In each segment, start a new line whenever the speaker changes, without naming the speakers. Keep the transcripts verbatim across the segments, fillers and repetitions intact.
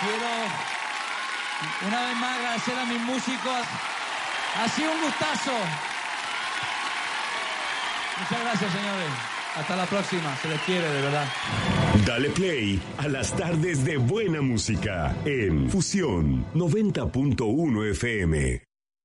quiero una vez más agradecer a mis músicos. Ha sido un gustazo. Muchas gracias, señores. Hasta la próxima. Se les quiere, de verdad.
Dale play a las tardes de buena música en Fusión noventa punto uno F M.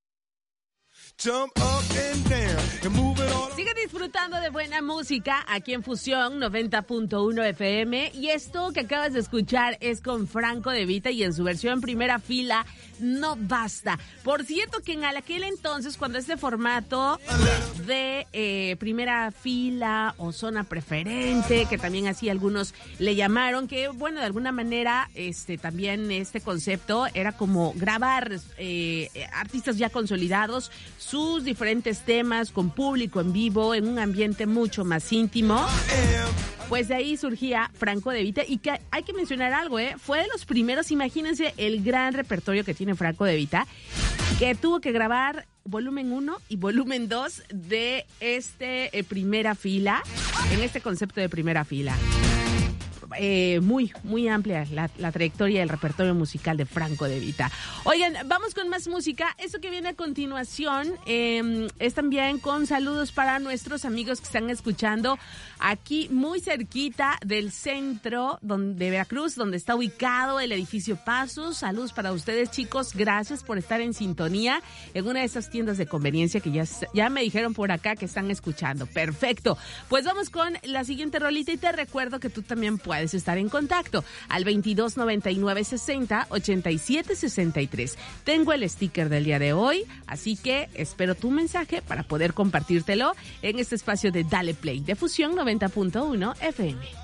Sigue disfrutando de buena música aquí en Fusión noventa punto uno F M. Y esto que acabas de escuchar es con Franco De Vita y en su versión Primera Fila, No Basta. Por cierto que en aquel entonces, cuando este formato de eh, Primera Fila o Zona Preferente, que también así algunos le llamaron, que bueno, de alguna manera este también este concepto era como grabar eh, artistas ya consolidados, sus diferentes temas con público en vivo, en un ambiente mucho más íntimo. Pues de ahí surgía Franco De Vita y que hay que mencionar algo, ¿eh? Fue de los primeros, imagínense el gran repertorio que tiene Franco De Vita, que tuvo que grabar volumen uno y volumen dos de este eh, Primera Fila, en este concepto de Primera Fila. Eh, muy, muy amplia la, la trayectoria del repertorio musical de Franco De Vita. Oigan, vamos con más música. Esto que viene a continuación eh, es también con saludos para nuestros amigos que están escuchando aquí muy cerquita del centro donde, de Veracruz, donde está ubicado el edificio Pasos. Saludos para ustedes, chicos. Gracias por estar en sintonía en una de esas tiendas de conveniencia que ya, ya me dijeron por acá que están escuchando. Perfecto. Pues vamos con la siguiente rolita y te recuerdo que tú también puedes estar en contacto al veintidós noventa y nueve sesenta ochenta y siete sesenta y tres. Tengo el sticker del día de hoy, así que espero tu mensaje para poder compartírtelo en este espacio de Dale Play de Fusión noventa punto uno F M.